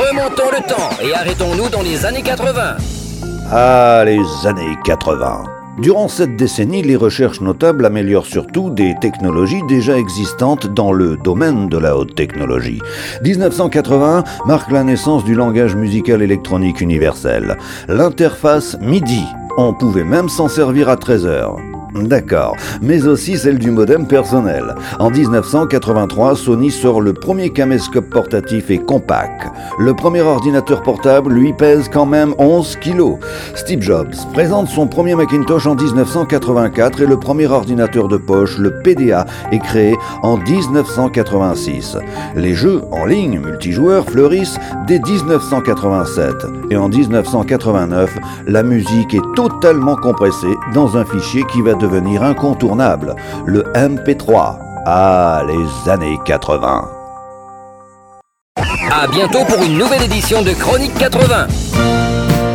Remontons le temps et arrêtons-nous dans les années 80. Ah, les années 80. Durant cette décennie, les recherches notables améliorent surtout des technologies déjà existantes dans le domaine de la haute technologie. 1980 marque la naissance du langage musical électronique universel, l'interface MIDI. On pouvait même s'en servir à 13h. D'accord, mais aussi celle du modem personnel. En 1983, Sony sort le premier caméscope portatif et compact. Le premier ordinateur portable, lui, pèse quand même 11 kilos. Steve Jobs présente son premier Macintosh en 1984 et le premier ordinateur de poche, le PDA, est créé en 1986. Les jeux en ligne multijoueurs fleurissent dès 1987 et en 1989, la musique est totalement compressée dans un fichier qui va devenir incontournable, le MP3. Ah, les années 80. À bientôt pour une nouvelle édition de Chronique 80.